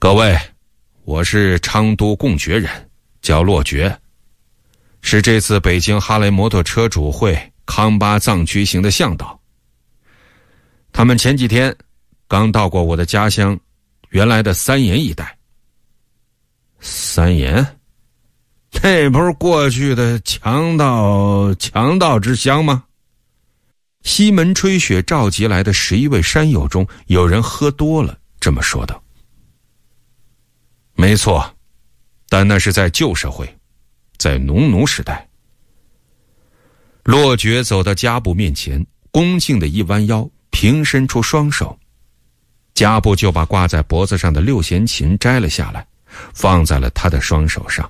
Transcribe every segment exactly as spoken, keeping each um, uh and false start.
各位，我是昌都贡爵人，叫骆爵，是这次北京哈雷摩托车主会康巴藏区行的向导。他们前几天刚到过我的家乡原来的三岩一带。三岩？那不是过去的强盗强盗之乡吗？西门吹雪召集来的十一位山友中，有人喝多了这么说道。没错，但那是在旧社会，在农奴时代。骆爵走到加布面前，恭敬地一弯腰，平伸出双手，加布就把挂在脖子上的六弦琴摘了下来，放在了他的双手上。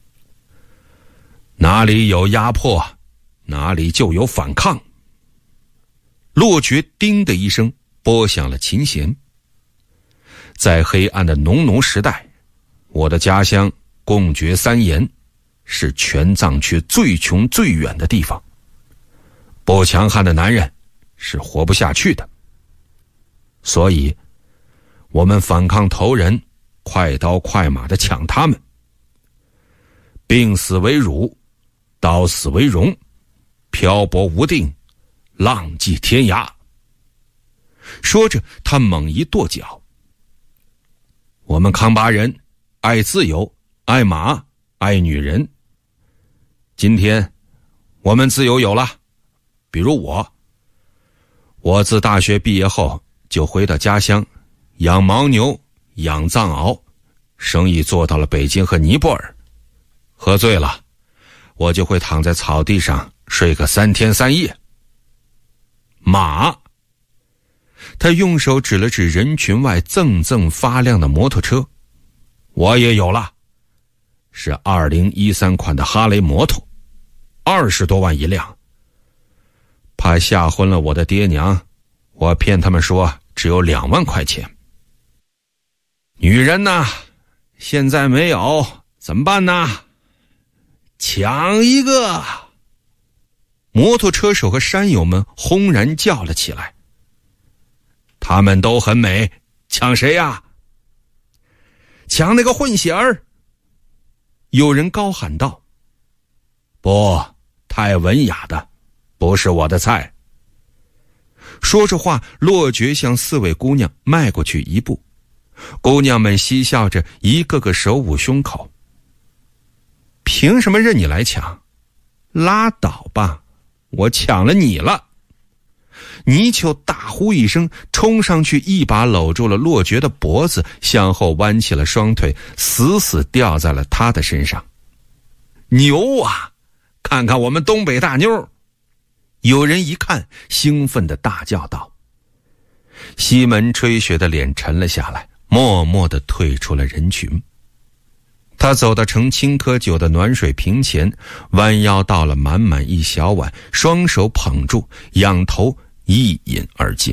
哪里有压迫，哪里就有反抗。骆爵叮的一声拨响了琴弦。在黑暗的农奴时代，我的家乡贡爵三岩是全藏区最穷最远的地方，不强悍的男人是活不下去的。所以我们反抗头人，快刀快马地抢他们。病死为辱，刀死为荣，漂泊无定，浪迹天涯。说着他猛一跺脚。我们康巴人爱自由，爱马，爱女人。今天我们自由有了，比如我我自大学毕业后就回到家乡，养牦牛，养藏獒，生意做到了北京和尼泊尔。喝醉了，我就会躺在草地上睡个三天三夜。马，他用手指了指人群外锃锃发亮的摩托车，我也有了，是二零一三款的哈雷摩托，二十多万一辆。怕吓昏了我的爹娘，我骗他们说只有两万块钱。女人呐，现在没有，怎么办呢？抢一个！摩托车手和山友们轰然叫了起来。他们都很美，抢谁呀？抢那个混血儿！有人高喊道。不，太文雅的，不是我的菜。说着话，骆爵向四位姑娘迈过去一步，姑娘们嬉笑着，一个个手捂胸口。凭什么任你来抢？拉倒吧，我抢了你了！泥鳅大呼一声，冲上去一把搂住了骆爵的脖子，向后弯起了双腿，死死吊在了他的身上。牛啊，看看我们东北大妞！有人一看，兴奋地大叫道。西门吹雪的脸沉了下来，默默地退出了人群。他走到盛青稞酒的暖水瓶前，弯腰倒了满满一小碗，双手捧住，仰头一饮而尽。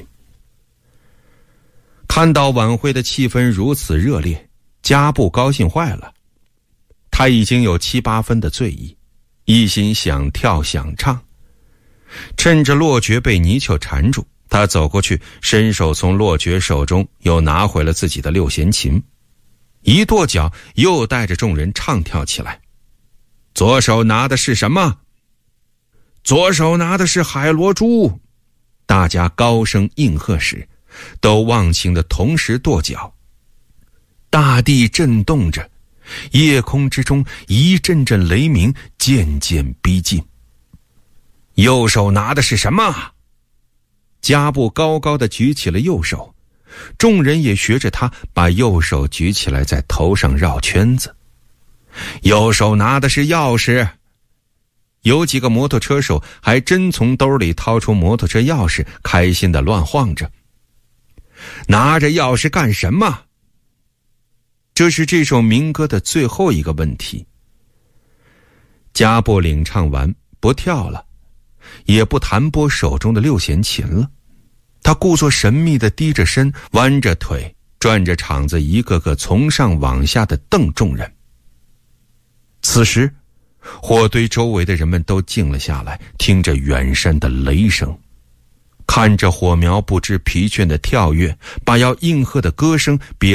看到晚会的气氛如此热烈，加布高兴坏了。他已经有七八分的醉意，一心想跳想唱。趁着骆爵被泥鳅缠住，他走过去，伸手从骆爵手中又拿回了自己的六弦琴，一跺脚，又带着众人唱跳起来。左手拿的是什么？左手拿的是海螺珠。大家高声应和时，都忘情的同时跺脚。大地震动着，夜空之中一阵阵雷鸣渐渐逼近。右手拿的是什么？加布高高的举起了右手，众人也学着他把右手举起来，在头上绕圈子。右手拿的是钥匙。有几个摩托车手还真从兜里掏出摩托车钥匙，开心地乱晃着。拿着钥匙干什么？这是这首民歌的最后一个问题。加布领唱完，不跳了，也不弹拨手中的六弦琴了。他故作神秘地低着身，弯着腿，转着场子，一个个从上往下的瞪众人。此时火堆周围的人们都静了下来，听着远山的雷声，看着火苗不知疲倦的跳跃，把要应和的歌声别